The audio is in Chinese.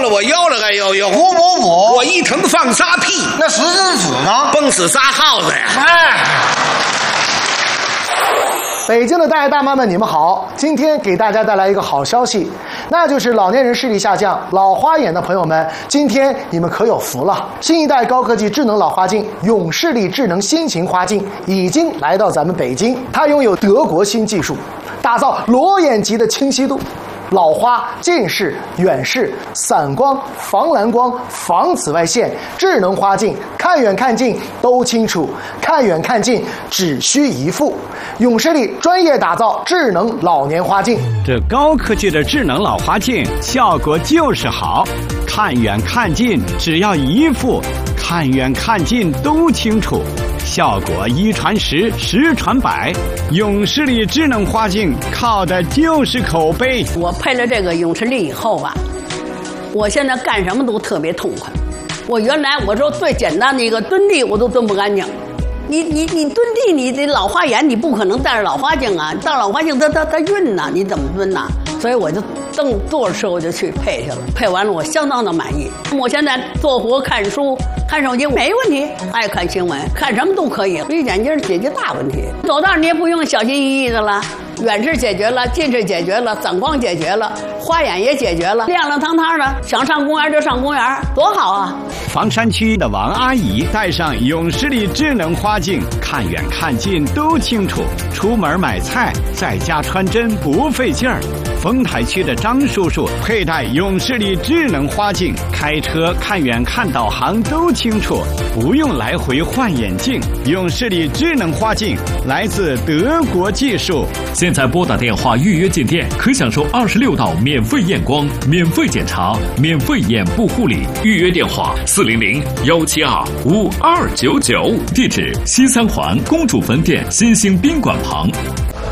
了，我摇了，摇。 不， 我一腾放仨屁， 那石子呢？ 崩死仨耗子呀！ 哎， 北京的大爷大妈们，你们好！今天给大家带来一个好消息，那就是老年人视力下降、老花眼的朋友们，今天你们可有福了！新一代高科技智能老花镜永视力智能新型花镜已经来到咱们北京，它拥有德国新技术，打造裸眼级的清晰度。老花、近视、远视、散光、防蓝光、防紫外线，智能花镜，看远看近都清楚，看远看近只需一副。永视力专业打造智能老年花镜， 这高科技的智能老花镜效果就是好，看远看近只要一副，看远看近都清楚。效果一传十，十传百，永视力智能花镜靠的就是口碑。 我配了这个永视力以后吧，我现在干什么都特别痛快。我原来我说最简单的一个蹲地我都蹲不干净，你蹲地，你的老花眼你不可能戴着老花镜啊，戴老花镜它晕呐，你怎么蹲呐？所以我就做的时候我就去配去了，配完了我相当的满意。我现在做活看书。看手机没问题，爱看新闻，看什么都可以。绿眼镜解决大问题，走道你也不用小心翼翼的了。远视解决了，近视解决了，散光解决了，花眼也解决了，亮亮堂堂的，想上公园就上公园，多好啊！ 房山区的王阿姨戴上永视力智能花镜，看远看近都清楚，出门买菜在家穿针不费劲儿。丰台区的张叔叔佩戴永视力智能花镜，开车看远看导航都清楚，不用来回换眼镜。永视力智能花镜来自德国技术。 现在拨打电话预约进店，可享受26道免费验光、免费检查、免费眼部护理。预约电话400-172-5299，地址西三环公主坟店新兴宾馆旁。